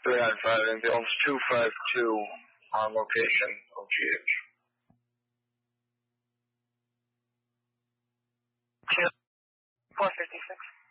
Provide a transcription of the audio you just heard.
395 ambulance 252 on location of GH. 456.